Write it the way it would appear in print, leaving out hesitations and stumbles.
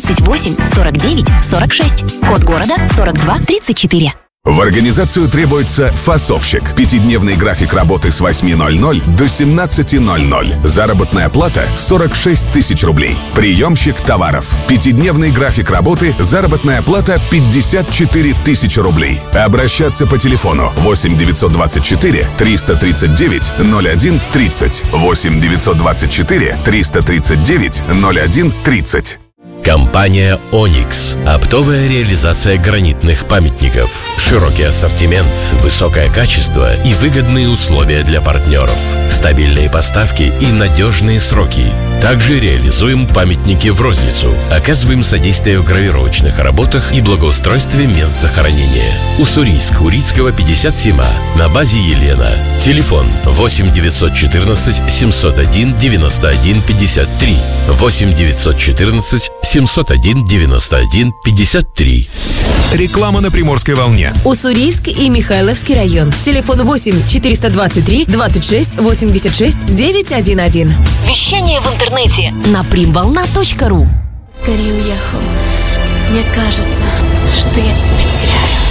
38 49 46. Код города 42 34. В организацию требуется фасовщик. 5-дневный график работы с 8:00 до 17:00. Заработная плата 46 тысяч рублей. Приемщик товаров. 5-дневный график работы. Заработная плата 54 тысячи рублей. Обращаться по телефону 8 924 339 01 30. 8 924 339 01 30. Компания «Оникс». Оптовая реализация гранитных памятников. Широкий ассортимент, высокое качество и выгодные условия для партнеров. Стабильные поставки и надежные сроки. Также реализуем памятники в розницу. Оказываем содействие в гравировочных работах и благоустройстве мест захоронения. Уссурийск, Урицкого, 57А. На базе Елена. Телефон 8 914 701 91 53. 8 914 701 91 53. Реклама на Приморской волне. Уссурийск и Михайловский район. Телефон 8 423 26 86 911. Вещание в интернете на primvolna.ru. Скорее уехал. Мне кажется, что я тебя теряю.